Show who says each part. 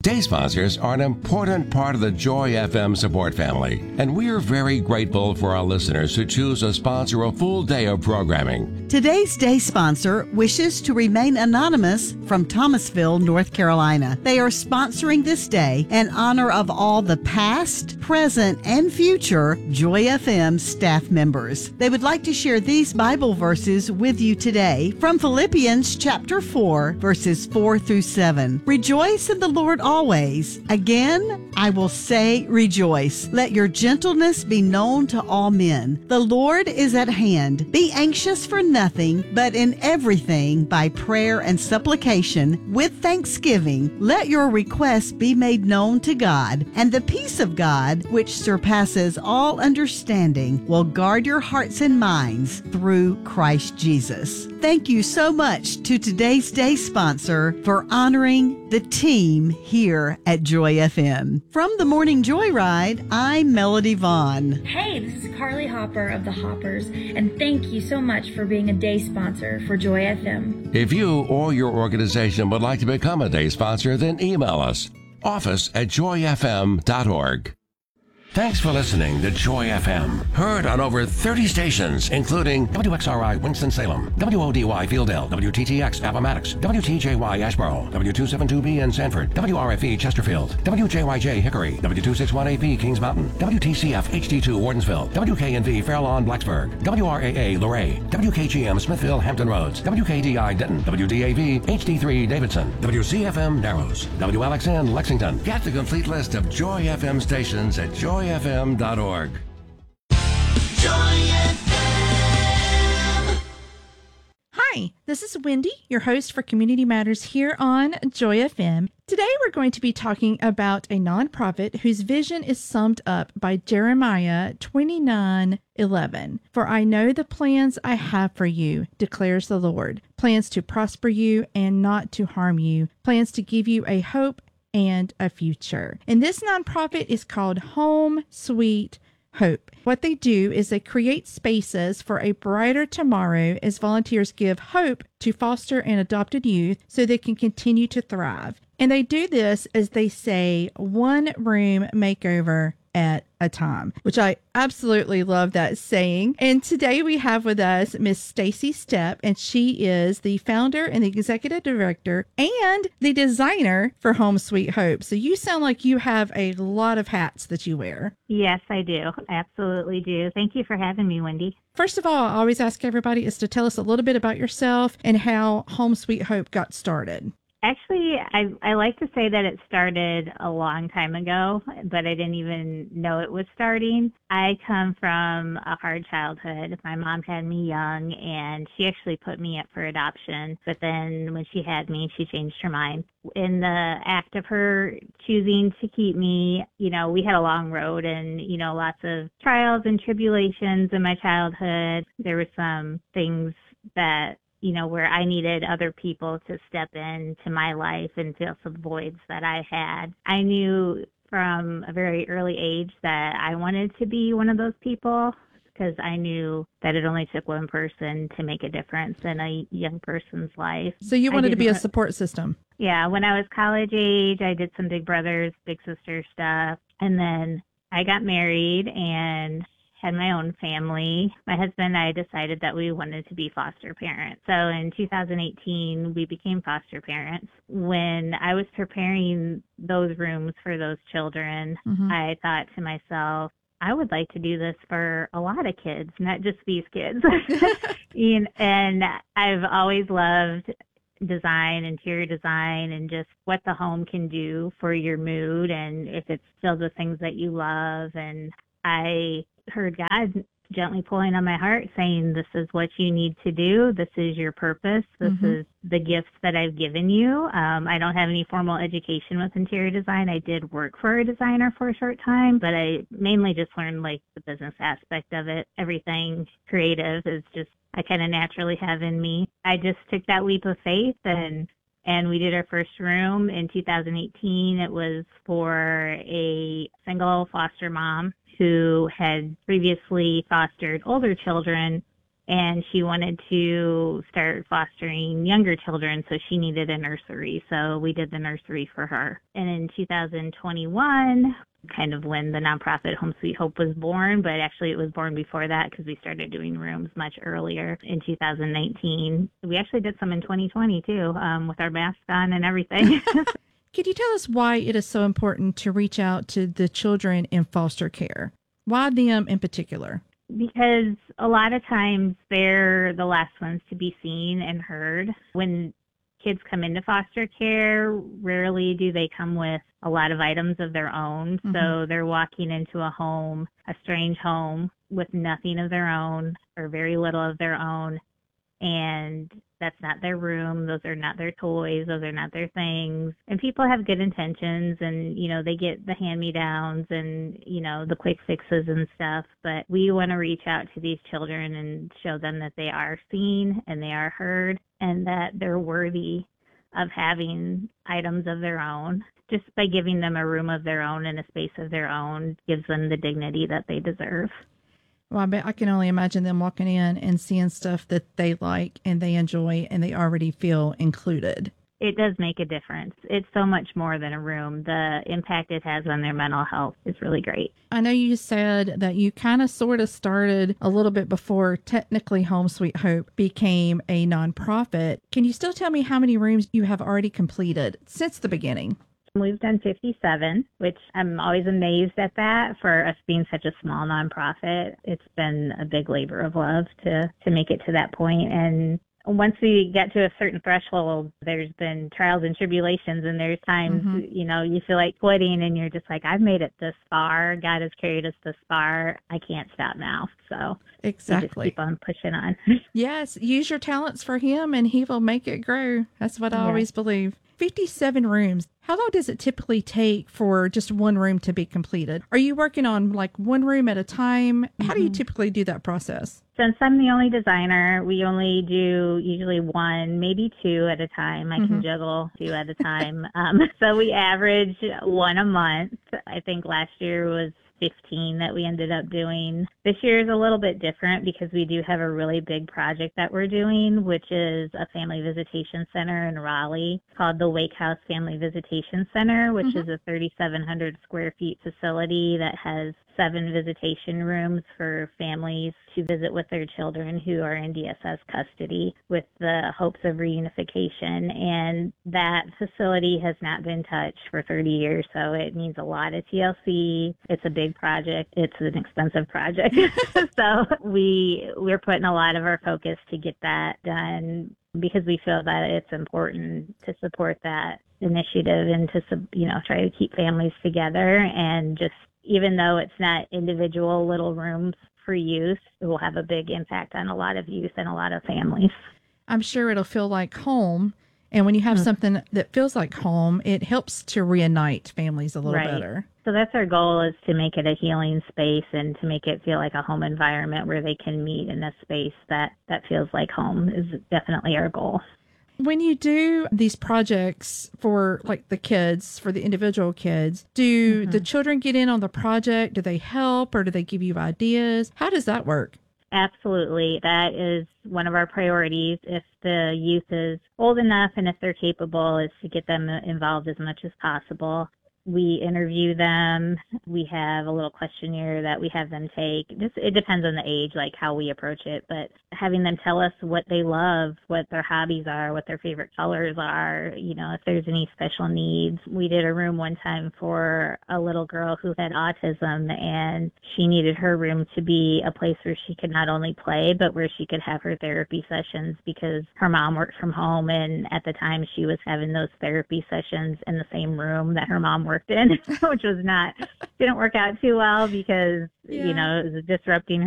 Speaker 1: Day sponsors are an important part of the Joy FM support family, and we are very grateful for our listeners who choose to sponsor a full day of programming.
Speaker 2: Today's day sponsor wishes to remain anonymous from Thomasville, North Carolina. They are sponsoring this day in honor of all the past, present, and future Joy FM staff members. They would like to share these Bible verses with you today from Philippians chapter 4, verses 4 through 7. Rejoice in the Lord always. Again, I will say rejoice. Let your gentleness be known to all men. The Lord is at hand. Be anxious for nothing, but in everything by prayer and supplication with thanksgiving, let your requests be made known to God, and the peace of God, which surpasses all understanding, will guard your hearts and minds through Christ Jesus. Thank you so much to today's day sponsor for honoring the team here at Joy FM. From the Morning Joyride, I'm Melody Vaughn.
Speaker 3: Hey, this is Carly Hopper of the Hoppers, and thank you so much for being a day sponsor for Joy FM.
Speaker 1: If you or your organization would like to become a day sponsor, then email us, office@joyfm.org. Thanks for listening to Joy FM. Heard on over 30 stations, including WXRI Winston-Salem, WODY Fieldale, WTTX Appomattox, WTJY Asheboro, W272B in Sanford, WRFE Chesterfield, WJYJ Hickory, W261AP Kings Mountain, WTCF HD2 Wardensville, WKNV Fair Lawn Blacksburg, WRAA Luray, WKGM Smithville Hampton Roads, WKDI Denton, WDAV HD3 Davidson, WCFM Narrows, WLXN Lexington. Get the complete list of Joy FM stations at joyfm.org.
Speaker 4: Joy FM.
Speaker 5: Hi, this is Wendy, your host for Community Matters here on Joy FM. Today we're going to be talking about a nonprofit whose vision is summed up by Jeremiah 29:11. For I know the plans I have for you, declares the Lord, plans to prosper you and not to harm you, plans to give you a hope and a future. And this nonprofit is called Home Sweet Hope. What they do is they create spaces for a brighter tomorrow as volunteers give hope to foster and adopted youth so they can continue to thrive. And they do this, as they say, one room makeover at a time, which I absolutely love that saying. And today we have with us Miss Stacy Stepp, and she is the founder and the executive director and the designer for Home Sweet Hope. So you sound like you have a lot of hats that you wear.
Speaker 6: Yes, I do. Absolutely do. Thank you for having me, Wendy.
Speaker 5: First of all, I always ask everybody is to tell us a little bit about yourself and how Home Sweet Hope got started.
Speaker 6: Actually, I like to say that it started a long time ago, but I didn't even know it was starting. I come from a hard childhood. My mom had me young, and she actually put me up for adoption. But then when she had me, she changed her mind. In the act of her choosing to keep me, we had a long road and, lots of trials and tribulations in my childhood. There were some things that where I needed other people to step into my life and fill some voids that I had. I knew from a very early age that I wanted to be one of those people because I knew that it only took one person to make a difference in a young person's life.
Speaker 5: So you wanted to be a support system?
Speaker 6: Yeah. When I was college age, I did some big brothers, big sister stuff. And then I got married and had my own family. My husband and I decided that we wanted to be foster parents. So in 2018, we became foster parents. When I was preparing those rooms for those children, I thought to myself, I would like to do this for a lot of kids, not just these kids. And I've always loved design, interior design, and just what the home can do for your mood and if it's filled with things that you love. And I heard God gently pulling on my heart saying, this is what you need to do. This is your purpose. This is the gifts that I've given you. I don't have any formal education with interior design. I did work for a designer for a short time, but I mainly just learned the business aspect of it. Everything creative is just, I kind of naturally have in me. I just took that leap of faith and we did our first room in 2018. It was for a single foster mom who had previously fostered older children and she wanted to start fostering younger children, so she needed a nursery. So we did the nursery for her. And in 2021, kind of when the nonprofit Home Sweet Hope was born, but actually it was born before that because we started doing rooms much earlier in 2019. We actually did some in 2020 too, with our mask on and everything.
Speaker 5: Could you tell us why it is so important to reach out to the children in foster care? Why them in particular?
Speaker 6: Because a lot of times they're the last ones to be seen and heard. When kids come into foster care, rarely do they come with a lot of items of their own. Mm-hmm. So they're walking into a home, a strange home, with nothing of their own or very little of their own. And that's not their room. Those are not their toys. Those are not their things. And people have good intentions and, they get the hand-me-downs and, the quick fixes and stuff. But we want to reach out to these children and show them that they are seen and they are heard and that they're worthy of having items of their own. Just by giving them a room of their own and a space of their own gives them the dignity that they deserve.
Speaker 5: Well, I can only imagine them walking in and seeing stuff that they like and they enjoy and they already feel included.
Speaker 6: It does make a difference. It's so much more than a room. The impact it has on their mental health is really great.
Speaker 5: I know you said that you kind of sort of started a little bit before technically Home Sweet Hope became a nonprofit. Can you still tell me how many rooms you have already completed since the beginning?
Speaker 6: We've done 57, which I'm always amazed at that for us being such a small nonprofit. It's been a big labor of love to make it to that point. And once we get to a certain threshold, there's been trials and tribulations, and there's times, you feel like quitting and you're just like, I've made it this far. God has carried us this far. I can't stop now. So
Speaker 5: exactly.
Speaker 6: We just keep on pushing on.
Speaker 5: Yes. Use your talents for him and he will make it grow. That's what I always believe. 57 rooms. How long does it typically take for just one room to be completed? Are you working on like one room at a time? How do you typically do that process?
Speaker 6: Since I'm the only designer, we only do usually one, maybe two at a time. I can juggle two at a time. So we average one a month. I think last year was 15 that we ended up doing. This year is a little bit different because we do have a really big project that we're doing, which is a family visitation center in Raleigh called the Wake House Family Visitation Center, which is a 3,700 square feet facility that has 7 visitation rooms for families to visit with their children who are in DSS custody with the hopes of reunification. And that facility has not been touched for 30 years, so it needs a lot of TLC. It's a big project. It's an expensive project. So we're putting a lot of our focus to get that done because we feel that it's important to support that initiative and to, try to keep families together. And just even though it's not individual little rooms for youth, it will have a big impact on a lot of youth and a lot of families.
Speaker 5: I'm sure it'll feel like home. And when you have something that feels like home, it helps to reunite families a little better.
Speaker 6: So that's our goal, is to make it a healing space and to make it feel like a home environment where they can meet in a space that feels like home is definitely our goal.
Speaker 5: When you do these projects for like the kids, for the individual kids, do the children get in on the project? Do they help or do they give you ideas? How does that work?
Speaker 6: Absolutely. That is one of our priorities. If the youth is old enough and if they're capable, is to get them involved as much as possible. We interview them. We have a little questionnaire that we have them take. It depends on the age, like how we approach it, but having them tell us what they love, what their hobbies are, what their favorite colors are, if there's any special needs. We did a room one time for a little girl who had autism, and she needed her room to be a place where she could not only play, but where she could have her therapy sessions because her mom worked from home, and at the time she was having those therapy sessions in the same room that her mom worked in, which didn't work out too well because, it was disrupting